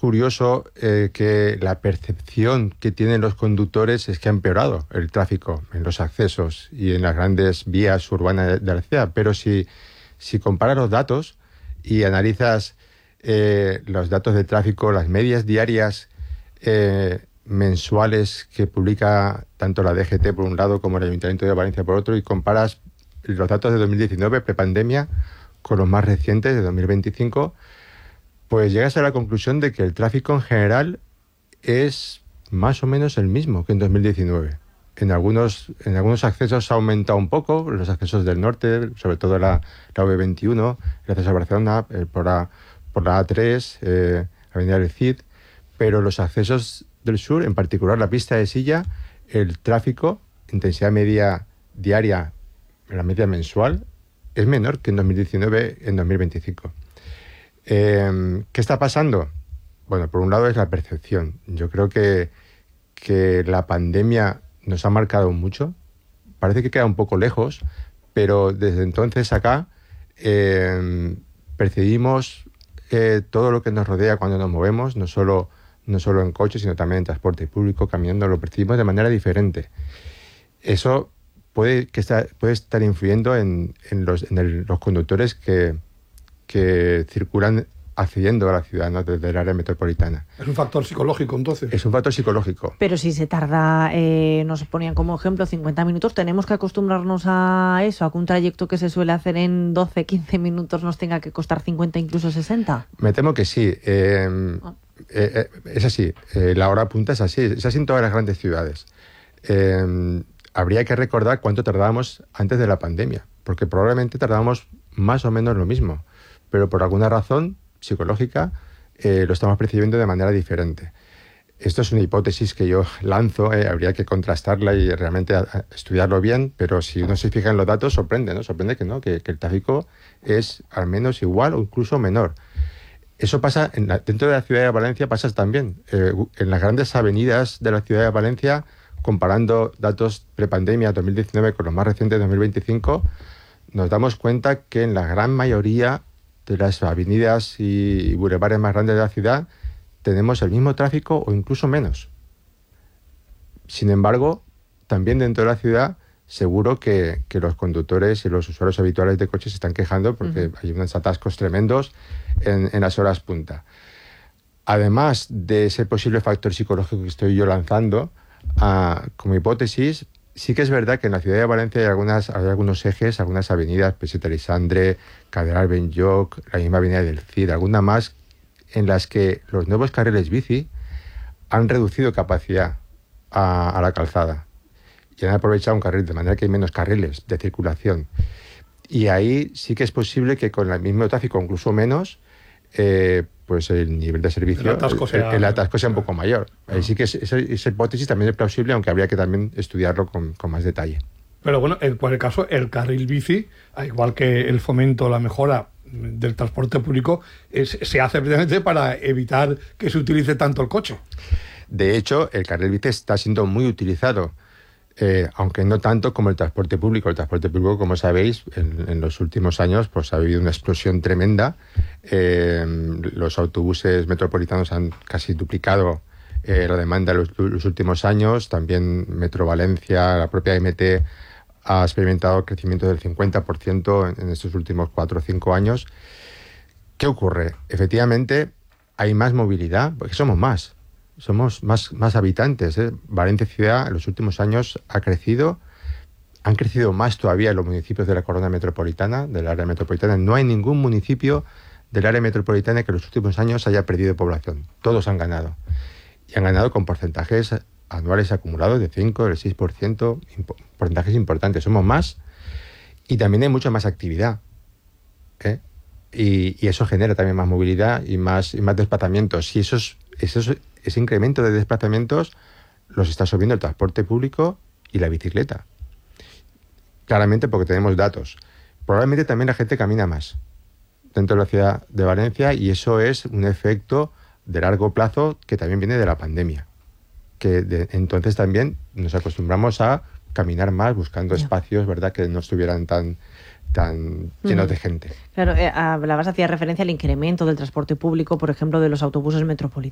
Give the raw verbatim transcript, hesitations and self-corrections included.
curioso eh, que la percepción que tienen los conductores es que ha empeorado el tráfico en los accesos y en las grandes vías urbanas de la ciudad. Pero si, si comparas los datos y analizas eh, los datos de tráfico, las medias diarias eh, mensuales que publica tanto la D G T por un lado como el Ayuntamiento de Valencia por otro, y comparas los datos de dos mil diecinueve, prepandemia, con los más recientes de dos mil veinticinco, pues llegas a la conclusión de que el tráfico en general es más o menos el mismo que en dos mil diecinueve. En algunos, en algunos accesos ha aumentado un poco, los accesos del norte, sobre todo la, la A V veintiuno, el acceso a Barcelona, eh, por, la, por la A tres, eh, la Avenida del Cid, pero los accesos del sur, en particular la pista de Silla, el tráfico, intensidad media diaria, la media mensual, es menor que en dos mil diecinueve, en dos mil veinticinco. Eh, ¿Qué está pasando? Bueno, por un lado es la percepción. Yo creo que, que la pandemia nos ha marcado mucho. Parece que queda un poco lejos, pero desde entonces acá eh, percibimos eh, todo lo que nos rodea cuando nos movemos, no solo, no solo en coche, sino también en transporte público, caminando, lo percibimos de manera diferente. Eso puede, que está, puede estar influyendo en, en, los, en el, los conductores que que circulan accediendo a la ciudad, ¿no?, desde el área metropolitana. Es un factor psicológico, entonces. Es un factor psicológico. Pero si se tarda, eh, nos ponían como ejemplo cincuenta minutos, ¿tenemos que acostumbrarnos a eso? ¿A que un trayecto que se suele hacer en doce, quince minutos nos tenga que costar cincuenta, incluso sesenta? Me temo que sí. Eh, Ah. eh, eh, es así. Eh, la hora punta es así. Es así en todas las grandes ciudades. Eh, habría que recordar cuánto tardábamos antes de la pandemia, porque probablemente tardábamos más o menos lo mismo, pero por alguna razón psicológica eh, lo estamos percibiendo de manera diferente. Esto es una hipótesis que yo lanzo, eh, habría que contrastarla y realmente a, a estudiarlo bien, pero si uno se fija en los datos, sorprende, ¿no? Sorprende que no, que, que el tráfico es al menos igual o incluso menor. Eso pasa, en la, dentro de la ciudad de Valencia pasa también. Eh, en las grandes avenidas de la ciudad de Valencia, comparando datos prepandemia dos mil diecinueve con los más recientes de dos mil veinticinco, nos damos cuenta que en la gran mayoría de las avenidas y bulevares más grandes de la ciudad tenemos el mismo tráfico o incluso menos. Sin embargo, también dentro de la ciudad seguro que, que los conductores y los usuarios habituales de coches se están quejando porque uh-huh. hay unos atascos tremendos en, en las horas punta. Además de ese posible factor psicológico que estoy yo lanzando uh, como hipótesis, sí que es verdad que en la ciudad de Valencia hay, algunas, hay algunos ejes, algunas avenidas, Peseta Lisandre, Catedral Benlloc, la misma avenida del Cid, alguna más, en las que los nuevos carriles bici han reducido capacidad a, a la calzada y han aprovechado un carril, de manera que hay menos carriles de circulación. Y ahí sí que es posible que con el mismo tráfico, incluso menos, eh, pues el nivel de servicio, el atasco sea, el, el atasco sea un poco mayor. Ahí sí que es, esa, esa hipótesis también es plausible, aunque habría que también estudiarlo con, con más detalle. Pero bueno, en cualquier caso, el carril bici, al igual que el fomento, la mejora del transporte público, es, se hace precisamente para evitar que se utilice tanto el coche. De hecho, el carril bici está siendo muy utilizado, eh, aunque no tanto como el transporte público. El transporte público, como sabéis, en, en los últimos años pues ha habido una explosión tremenda. Eh, los autobuses metropolitanos han casi duplicado eh, la demanda en los, los últimos años. También Metro Valencia, la propia M T, ha experimentado crecimiento del cincuenta por ciento en, en estos últimos cuatro o cinco años. ¿Qué ocurre? Efectivamente, hay más movilidad, porque somos más. Somos más, más habitantes, ¿eh? Valencia ciudad en los últimos años ha crecido, han crecido más todavía los municipios de la corona metropolitana, del área metropolitana. No hay ningún municipio del área metropolitana que en los últimos años haya perdido población. Todos han ganado. Y han ganado con porcentajes anuales acumulados de cinco, del seis por ciento, imp- porcentajes importantes. Somos más y también hay mucha más actividad, ¿eh? Y, y eso genera también más movilidad y más, y más desplazamientos. Y esos, esos, ese incremento de desplazamientos los está subiendo el transporte público y la bicicleta. Claramente porque tenemos datos. Probablemente también la gente camina más dentro de la ciudad de Valencia y eso es un efecto de largo plazo que también viene de la pandemia. Que de, entonces también nos acostumbramos a caminar más buscando yeah. espacios, ¿verdad?, que no estuvieran tan... tan llenos mm. de gente. Claro, eh, hablabas, hacías referencia al incremento del transporte público, por ejemplo, de los autobuses metropolitanos.